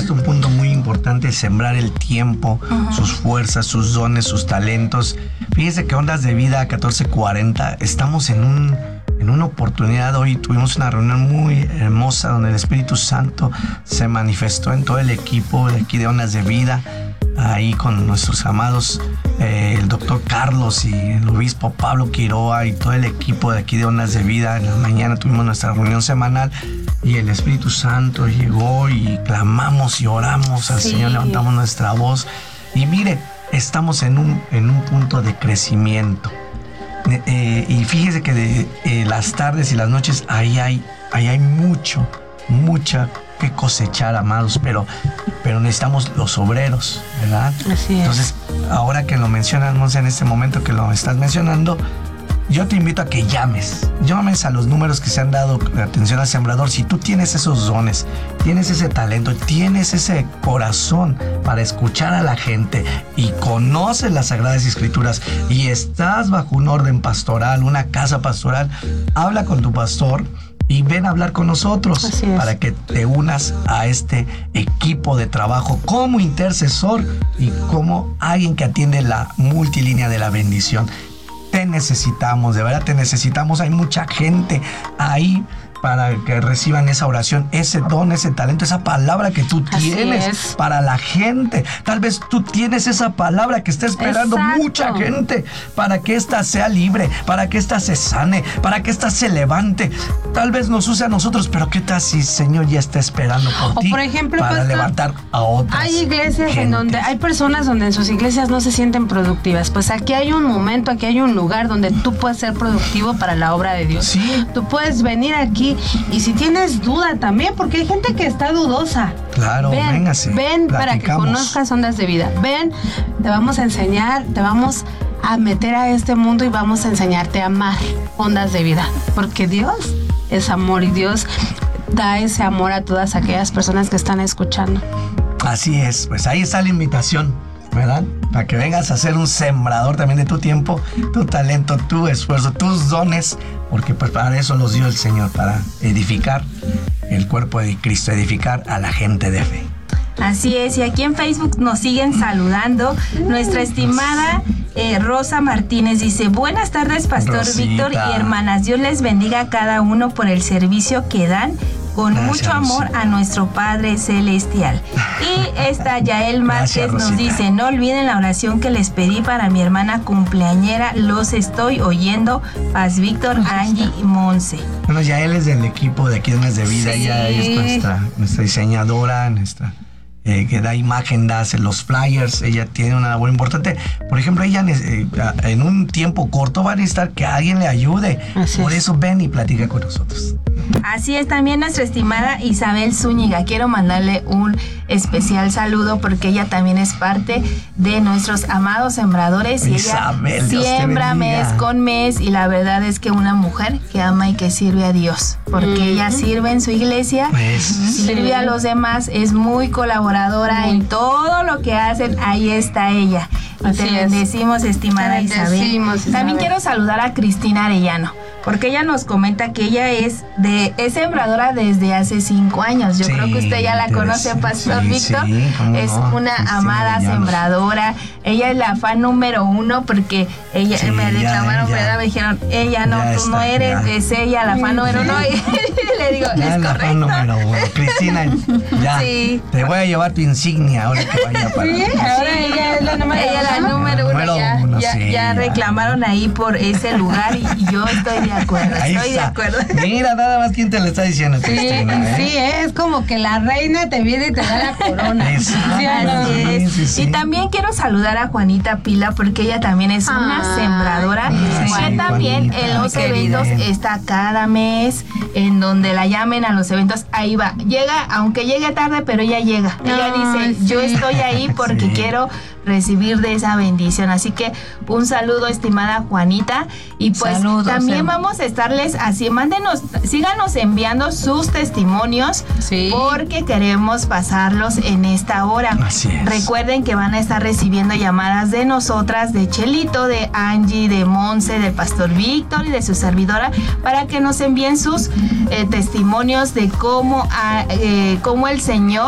tocaste un punto muy importante, sembrar el tiempo, sus fuerzas, sus dones, sus talentos. Fíjese que Ondas de Vida 1440, estamos en una oportunidad. Hoy tuvimos una reunión muy hermosa donde el Espíritu Santo se manifestó en todo el equipo de aquí de Ondas de Vida, ahí con nuestros amados, el doctor Carlos y el obispo Pablo Quiroa y todo el equipo de aquí de Ondas de Vida. En la mañana tuvimos nuestra reunión semanal y el Espíritu Santo llegó y clamamos y oramos al Señor, levantamos nuestra voz y mire, estamos en un punto de crecimiento. Y fíjese que de las tardes y las noches ahí hay mucha que cosechar, amados, pero necesitamos los obreros, ¿verdad? Así es. Entonces, ahora que lo mencionamos en este momento que lo estás mencionando, yo te invito a que llames a los números que se han dado atención al sembrador. Si tú tienes esos dones, tienes ese talento, tienes ese corazón para escuchar a la gente y conoces las Sagradas Escrituras y estás bajo un orden pastoral, una casa pastoral, habla con tu pastor y ven a hablar con nosotros para que te unas a este equipo de trabajo como intercesor y como alguien que atiende la multilínea de la bendición. Te necesitamos, de verdad te necesitamos. Hay mucha gente ahí para que reciban esa oración, ese don, ese talento, esa palabra que tú tienes para la gente. Tal vez tú tienes esa palabra que está esperando mucha gente para que ésta sea libre, para que ésta se sane, para que ésta se levante. Tal vez nos use a nosotros, pero ¿qué tal si el Señor ya está esperando por ti? Por ejemplo, para levantar a otras. Hay iglesias gentes. en donde hay personas donde en sus iglesias no se sienten productivas. Pues aquí hay un momento, aquí hay un lugar donde tú puedes ser productivo para la obra de Dios. Sí. Tú puedes venir aquí y si tienes duda también, porque hay gente que está dudosa. Claro, véngase. Ven para que conozcas Ondas de Vida. Ven, te vamos a enseñar, te vamos a meter a este mundo y vamos a enseñarte a amar Ondas de Vida. Porque Dios es amor y Dios da ese amor a todas aquellas personas que están escuchando. Así es, pues ahí está la invitación, ¿verdad? Para que vengas a ser un sembrador también de tu tiempo, tu talento, tu esfuerzo, tus dones, porque pues para eso los dio el Señor, para edificar el cuerpo de Cristo, edificar a la gente de fe. Así es, y aquí en Facebook nos siguen saludando. Nuestra estimada Rosa Martínez dice: buenas tardes, Pastor Rosita. Víctor y hermanas, Dios les bendiga a cada uno por el servicio que dan con mucho amor a nuestro Padre Celestial. Y esta Yael Márquez nos dice: no olviden la oración que les pedí para mi hermana cumpleañera, los estoy oyendo, Paz Víctor, Angie y Monse. Bueno, Yael es del equipo de aquí de Ondas de Vida, ella es nuestra diseñadora, que da imagen, hace los flyers. Ella tiene una labor importante. Por ejemplo, ella en un tiempo corto va a necesitar que alguien le ayude. Por eso ven y platica con nosotros. Así es, también nuestra estimada Isabel Zúñiga. Quiero mandarle un especial saludo porque ella también es parte de nuestros amados sembradores. Y Isabel, ella siembra mes con mes, y la verdad es que una mujer que ama y que sirve a Dios, porque ella sirve en su iglesia, sirve a los demás, es muy colaboradora en todo lo que hacen. Ahí está ella. Y te bendecimos, estimada Isabel. También quiero saludar a Cristina Arellano, porque ella nos comenta que ella es sembradora desde hace 5 años. Yo creo que usted ya la conoce, Pastor Víctor. Es una amada sembradora. Ella es la fan número 1, porque ella me reclamaron, ¿verdad? Me dijeron, ella no, tú no eres, es ella la fan número 1. Y le digo, es la fan número 1. Cristina, ya. Te voy a llevar tu insignia ahora que vaya para. Ahora ella es la número 1. Ya reclamaron ahí por ese lugar y yo estoy de acuerdo. De acuerdo. Mira, nada más quién te lo está diciendo, Cristina. Sí, es como que la reina te viene y te da la corona. Sí. Y también quiero saludar a Juanita Pila, porque ella también es una sembradora. Ella también en los eventos está cada mes, en donde la llamen a los eventos, ahí va. Llega, aunque llegue tarde, pero ella llega. Ella dice, yo estoy ahí porque quiero recibir de esa bendición. Así que un saludo, estimada Juanita. Y pues también vamos a estarles así, síganos enviando sus testimonios, porque queremos pasarlos en esta hora. Así es. Recuerden que van a estar recibiendo llamadas de nosotras, de Chelito, de Angie, de Monse, del Pastor Víctor y de su servidora, para que nos envíen sus testimonios de cómo el Señor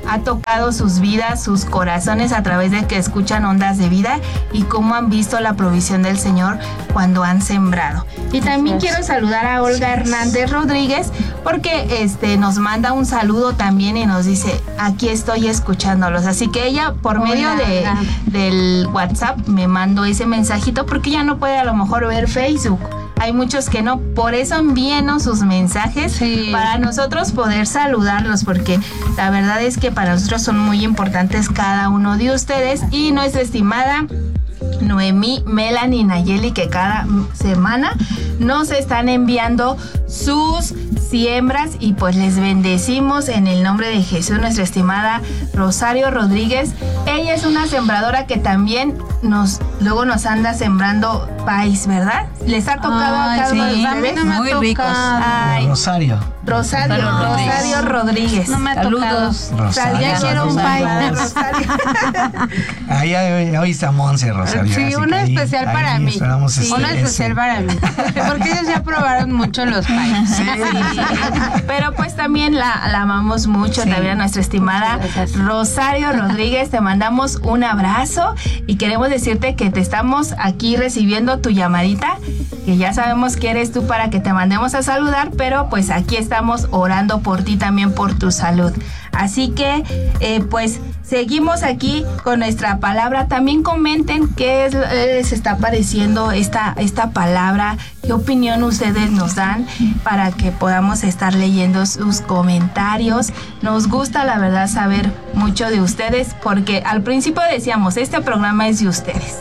ha tocado sus vidas, sus corazones a través de que escuchan Ondas de Vida y cómo han visto la provisión del Señor cuando han sembrado. Y también quiero saludar a Olga Hernández Rodríguez porque nos manda un saludo también y nos dice, aquí estoy escuchándolos. Así que ella por medio del WhatsApp me mandó ese mensajito porque ya no puede a lo mejor ver Facebook. Hay muchos que no, por eso envíenos sus mensajes para nosotros poder saludarlos, porque la verdad es que para nosotros son muy importantes cada uno de ustedes. Y nuestra estimada Noemí, Melanie y Nayeli, que cada semana nos están enviando sus siembras y pues les bendecimos en el nombre de Jesús. Nuestra estimada Rosario Rodríguez, ella es una sembradora que también luego nos anda sembrando país, ¿verdad? ¿Les ha tocado a cada uno de ustedes? No muy ricos. Rosario Rodríguez. No me ha tocado. Ya quiero un país de Rosario. Hoy está Monse, Rosario. Sí, una especial para mí. Una especial para mí. Porque ellos ya probaron mucho los país. Sí. Pero pues también la amamos mucho, también a nuestra estimada Rosario Rodríguez. Te mandamos un abrazo y queremos decirte que te estamos aquí recibiendo tu llamadita, que ya sabemos que eres tú para que te mandemos a saludar, pero pues aquí estamos orando por ti también, por tu salud. Así que pues seguimos aquí con nuestra palabra. También comenten qué les está pareciendo esta palabra, qué opinión ustedes nos dan para que podamos estar leyendo sus comentarios. Nos gusta la verdad saber mucho de ustedes, porque al principio decíamos, este programa es de ustedes.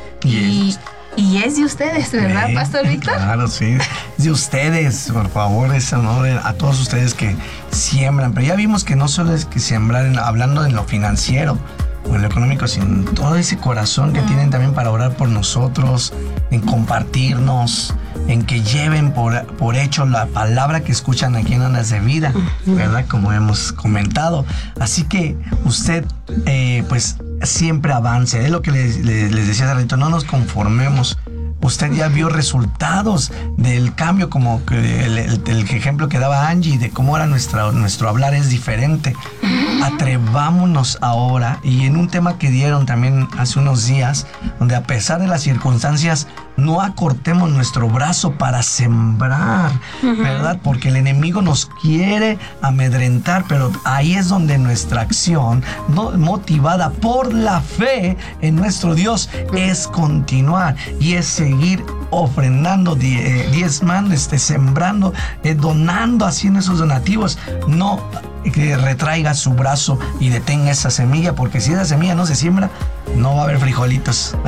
Y es de ustedes, ¿verdad, Pastor Víctor? Claro, sí. Es de ustedes, por favor, es honor a todos ustedes que siembran. Pero ya vimos que no solo es que sembrar hablando en lo financiero o en lo económico, sino todo ese corazón que tienen también para orar por nosotros, en compartirnos, en que lleven por hecho la palabra que escuchan aquí en Ondas de Vida, ¿verdad? Como hemos comentado. Así que usted, pues, siempre avance. Es lo que les decía hace ratito, no nos conformemos. Usted ya vio resultados del cambio, como que el ejemplo que daba Angie de cómo ahora nuestro hablar es diferente. Atrevámonos ahora, y en un tema que dieron también hace unos días, donde a pesar de las circunstancias no acortemos nuestro brazo para sembrar, ¿verdad? Porque el enemigo nos quiere amedrentar, pero ahí es donde nuestra acción, motivada por la fe en nuestro Dios, es continuar y es seguir ofrendando, diezmando, sembrando, donando, haciendo esos donativos. No que retraiga su brazo y detenga esa semilla, porque si esa semilla no se siembra, no va a haber frijolitos.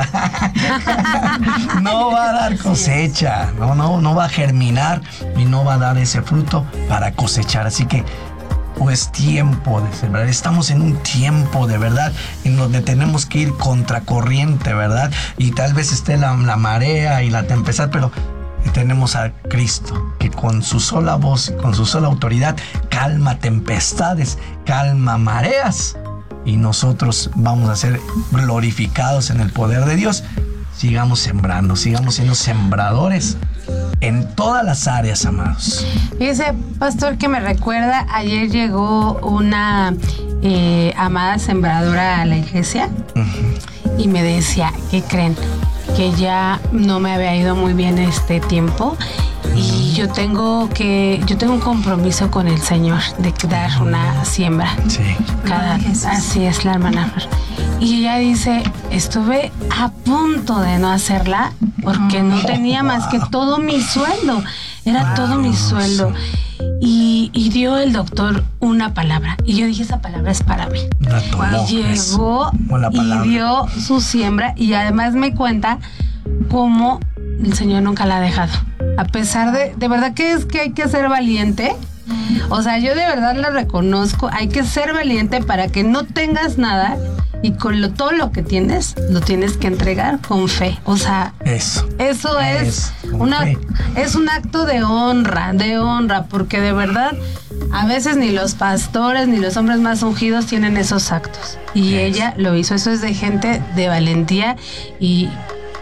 No va a dar cosecha, no va a germinar y no va a dar ese fruto para cosechar. Así que pues tiempo de sembrar. Estamos en un tiempo de verdad en donde tenemos que ir contracorriente, ¿verdad? Y tal vez esté la marea y la tempestad, pero tenemos a Cristo, que con su sola voz, con su sola autoridad, calma tempestades, calma mareas. Y nosotros vamos a ser glorificados en el poder de Dios. Sigamos sembrando, sigamos siendo sembradores en todas las áreas, amados. Fíjese, pastor, que me recuerda, ayer llegó una amada sembradora a la iglesia y me decía, ¿qué creen? Que ya no me había ido muy bien este tiempo y yo tengo un compromiso con el Señor de dar una siembra. Sí. Así es, la hermana. Y ella dice, estuve a punto de no hacerla porque no tenía más que todo mi sueldo. Era todo mi sueldo. Y dio el doctor una palabra. Y yo dije, esa palabra es para mí. Y llegó y dio su siembra. Y además me cuenta cómo el Señor nunca la ha dejado. A pesar de verdad que es que hay que ser valiente. O sea, yo de verdad lo reconozco. Hay que ser valiente para que no tengas nada. Y con todo lo que tienes, lo tienes que entregar con fe. O sea, eso es un acto de honra, porque de verdad a veces ni los pastores ni los hombres más ungidos tienen esos actos. Y ella lo hizo. Eso es de gente de valentía. Y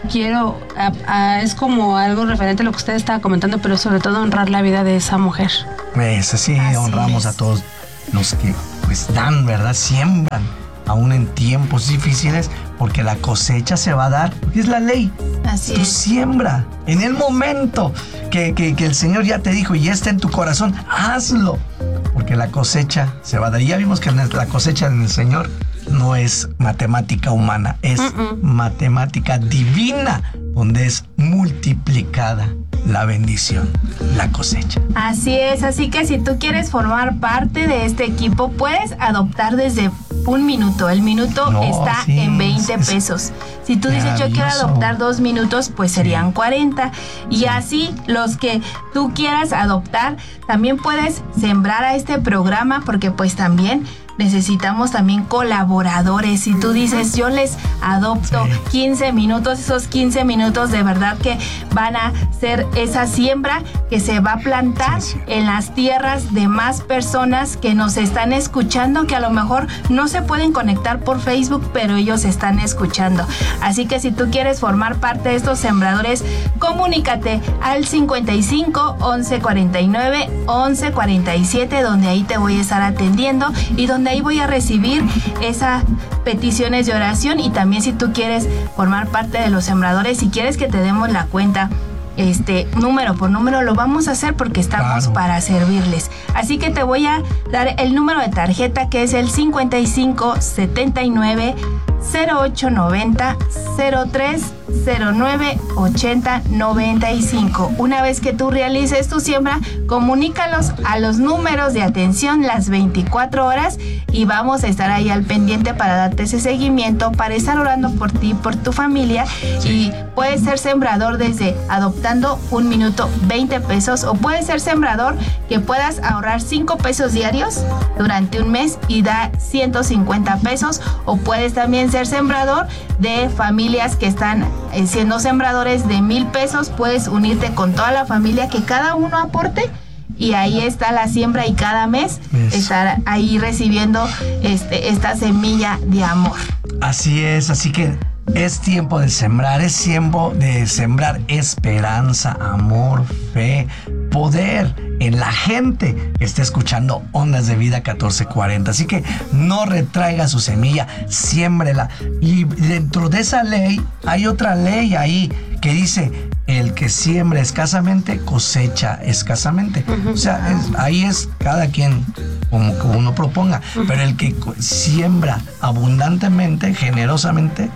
es como algo referente a lo que usted estaba comentando, pero sobre todo honrar la vida de esa mujer. Así honramos a todos los que pues dan, ¿verdad? Siembran, aún en tiempos difíciles, porque la cosecha se va a dar, porque es la ley. Así Tú es. siembra en el momento que el Señor ya te dijo y ya está en tu corazón, hazlo, porque la cosecha se va a dar. Y ya vimos que la cosecha en el Señor no es matemática humana, es matemática divina, donde es multiplicada la bendición, la cosecha. Así es, así que si tú quieres formar parte de este equipo, puedes adoptar desde 1 minuto. El minuto está en 20 pesos. Si tú dices yo quiero adoptar 2 minutos, pues serían 40. Y así los que tú quieras adoptar, también puedes sembrar a este programa, porque pues también necesitamos también colaboradores. Si tú dices yo les adopto 15 minutos, esos 15 minutos de verdad que van a ser esa siembra que se va a plantar en las tierras de más personas que nos están escuchando, que a lo mejor no se pueden conectar por Facebook, pero ellos están escuchando. Así que si tú quieres formar parte de estos sembradores, comunícate al 55 11 49 11 47, donde ahí te voy a estar atendiendo y donde ahí voy a recibir esas peticiones de oración. Y también si tú quieres formar parte de los sembradores, si quieres que te demos la cuenta número por número, lo vamos a hacer porque estamos para servirles. Así que te voy a dar el número de tarjeta, que es el 55 79 08 90 03 09 80 95. Una vez que tú realices tu siembra, comunícalos a los números de atención las 24 horas y vamos a estar ahí al pendiente para darte ese seguimiento, para estar orando por ti, por tu familia. Y puedes ser sembrador desde adoptando 1 minuto 20 pesos, o puedes ser sembrador que puedas ahorrar 5 pesos diarios durante un mes y da 150 pesos, o puedes también ser sembrador de familias que están siendo sembradores de 1,000 pesos. Puedes unirte con toda la familia, que cada uno aporte, y ahí está la siembra, y cada mes estar ahí recibiendo esta semilla de amor. Así es, así que es tiempo de sembrar, es tiempo de sembrar esperanza, amor, fe, poder en la gente que está escuchando Ondas de Vida 1440. Así que no retraiga su semilla, siémbrela. Y dentro de esa ley hay otra ley ahí que dice: el que siembra escasamente cosecha escasamente. O sea, ahí es cada quien como uno proponga, pero el que siembra abundantemente, generosamente,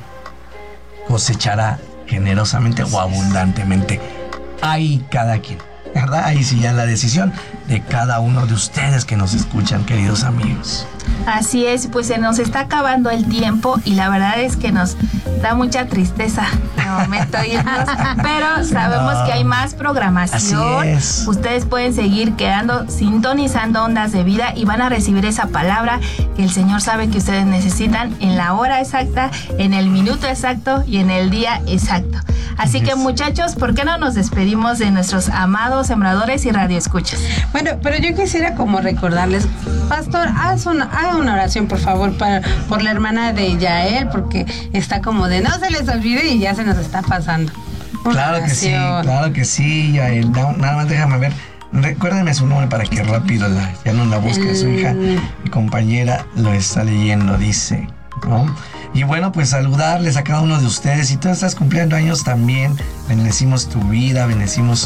cosechará generosamente o abundantemente. Ahí cada quien, ¿verdad? Ahí sí ya la decisión de cada uno de ustedes que nos escuchan, queridos amigos. Así es, pues se nos está acabando el tiempo y la verdad es que nos da mucha tristeza de momento irnos, pero sabemos que hay más programación. Así es. Ustedes pueden seguir quedando, sintonizando Ondas de Vida, y van a recibir esa palabra que el Señor sabe que ustedes necesitan en la hora exacta, en el minuto exacto y en el día exacto. Así que, muchachos, ¿por qué no nos despedimos de nuestros amados sembradores y radioescuchas? Bueno, pero yo quisiera como recordarles, pastor, haga una oración, por favor, por la hermana de Yael, porque está como de no se les olvide y ya se nos está pasando. Claro que sí, Yael. Nada más déjame ver. Recuérdeme su nombre para que rápido ya no la busque. Su hija, mi compañera, lo está leyendo, dice, ¿no? Y bueno, pues saludarles a cada uno de ustedes. Si tú estás cumpliendo años también, bendecimos tu vida, bendecimos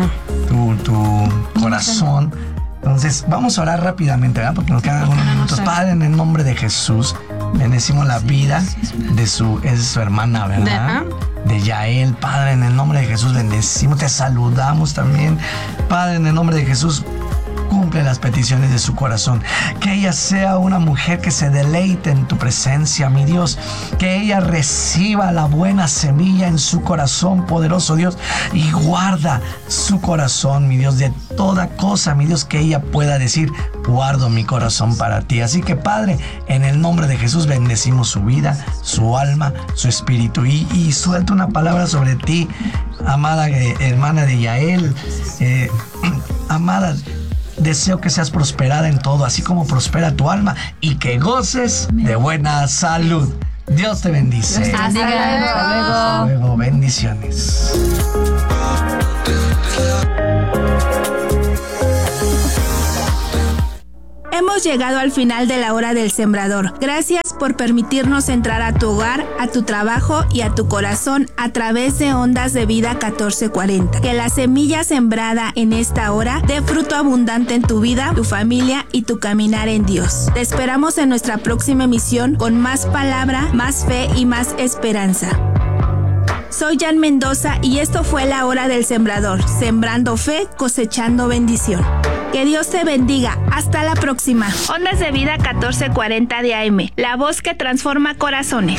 tu corazón. Entonces, vamos a orar rápidamente, ¿verdad? Porque nos quedan algunos minutos. Padre, en el nombre de Jesús, bendecimos la vida de su hermana, ¿verdad? De Yael. Padre, en el nombre de Jesús, bendecimos, te saludamos también. Padre, en el nombre de Jesús, cumple las peticiones de su corazón. Que ella sea una mujer que se deleite en tu presencia, mi Dios. Que ella reciba la buena semilla en su corazón, poderoso Dios. Y guarda su corazón, mi Dios, de toda cosa, mi Dios, que ella pueda decir: guardo mi corazón para ti. Así que, Padre, en el nombre de Jesús, bendecimos su vida, su alma, su espíritu. Y suelta una palabra sobre ti, amada hermana de Yael. Amada, deseo que seas prosperada en todo, así como prospera tu alma, y que goces de buena salud. Dios te bendice. Hasta luego. Bendiciones. Hemos llegado al final de la hora del sembrador. Gracias por permitirnos entrar a tu hogar, a tu trabajo y a tu corazón a través de Ondas de Vida 1440. Que la semilla sembrada en esta hora dé fruto abundante en tu vida, tu familia y tu caminar en Dios. Te esperamos en nuestra próxima emisión con más palabra, más fe y más esperanza. Soy Jan Mendoza y esto fue la hora del sembrador, sembrando fe, cosechando bendición. Que Dios te bendiga. Hasta la próxima. Ondas de Vida 1440 de AM, la voz que transforma corazones.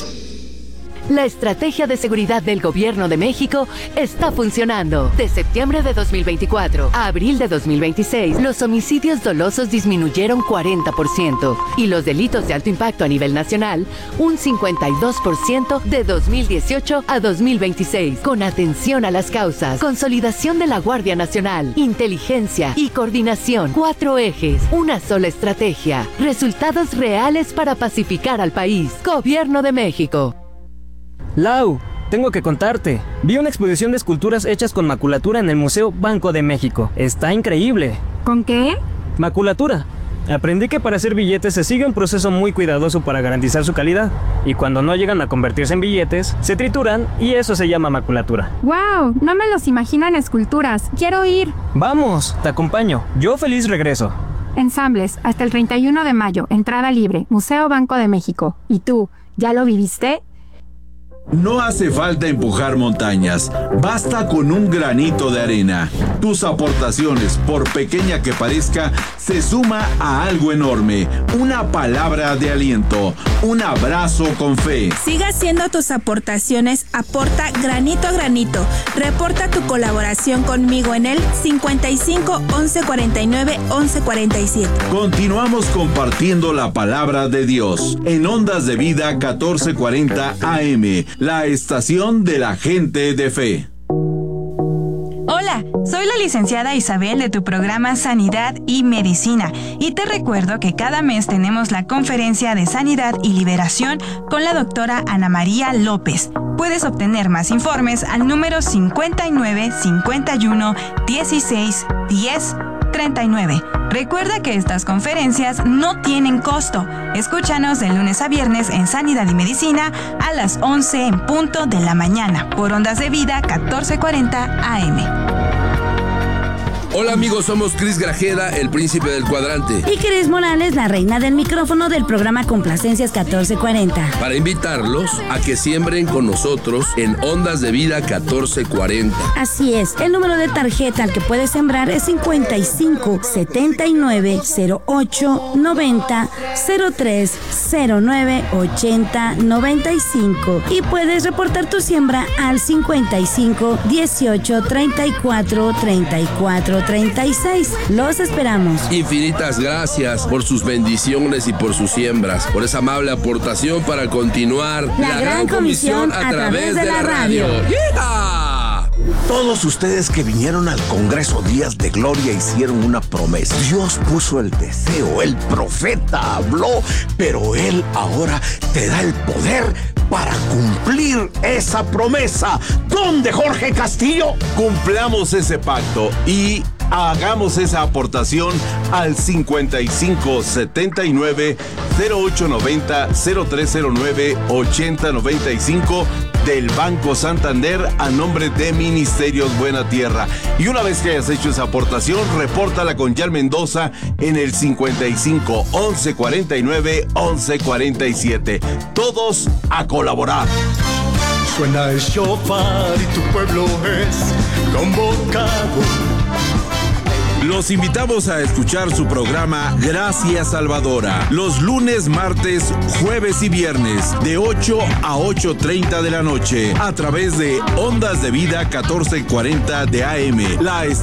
La estrategia de seguridad del Gobierno de México está funcionando. De septiembre de 2024 a abril de 2026, los homicidios dolosos disminuyeron 40% y los delitos de alto impacto a nivel nacional un 52% de 2018 a 2026. Con atención a las causas, consolidación de la Guardia Nacional, inteligencia y coordinación. 4 ejes, una sola estrategia. Resultados reales para pacificar al país. Gobierno de México. Lau, tengo que contarte. Vi una exposición de esculturas hechas con maculatura en el Museo Banco de México. Está increíble. ¿Con qué? Maculatura. Aprendí que para hacer billetes se sigue un proceso muy cuidadoso para garantizar su calidad. Y cuando no llegan a convertirse en billetes, se trituran y eso se llama maculatura. ¡Wow! No me los imagino en esculturas. ¡Quiero ir! Vamos, te acompaño. Yo feliz regreso. Ensambles, hasta el 31 de mayo. Entrada libre. Museo Banco de México. ¿Y tú, ya lo viviste? No hace falta empujar montañas, basta con un granito de arena. Tus aportaciones, por pequeña que parezca, se suma a algo enorme. Una palabra de aliento, un abrazo con fe. Siga haciendo tus aportaciones, aporta granito a granito. Reporta tu colaboración conmigo en el 55 11 49 11 47. Continuamos compartiendo la palabra de Dios en Ondas de Vida 1440 AM. La estación de la gente de fe. Hola, soy la licenciada Isabel de tu programa Sanidad y Medicina y te recuerdo que cada mes tenemos la conferencia de Sanidad y Liberación con la doctora Ana María López. Puedes obtener más informes al número 59 51 16 10 39. Recuerda que estas conferencias no tienen costo. Escúchanos de lunes a viernes en Sanidad y Medicina a las 11 en punto de la mañana por Ondas de Vida 1440 AM. Hola amigos, somos Cris Grajeda, el príncipe del cuadrante. Y Cris Morales, la reina del micrófono del programa Complacencias 1440. Para invitarlos a que siembren con nosotros en Ondas de Vida 1440. Así es, el número de tarjeta al que puedes sembrar es 55 79 08 90 03 09 80 95. Y puedes reportar tu siembra al 55 18 34 34 36. Los esperamos. Infinitas gracias por sus bendiciones y por sus siembras, por esa amable aportación para continuar la gran comisión a través de la radio. ¡Yeah! Todos ustedes que vinieron al Congreso Días de Gloria hicieron una promesa. Dios puso el deseo, el profeta habló, pero Él ahora te da el poder para cumplir esa promesa. ¿Dónde, Jorge Castillo? Cumplamos ese pacto y hagamos esa aportación al 55 79 0890 0309 8095 del Banco Santander a nombre de Ministerios Buena Tierra. Y una vez que hayas hecho esa aportación, repórtala con Jan Mendoza en el 55 11 49 11 47. Todos a colaborar. Suena el shofar y tu pueblo es convocado. Los invitamos a escuchar su programa Gracia Salvadora los lunes, martes, jueves y viernes de 8 a 8:30 de la noche a través de Ondas de Vida 1440 de AM, la estación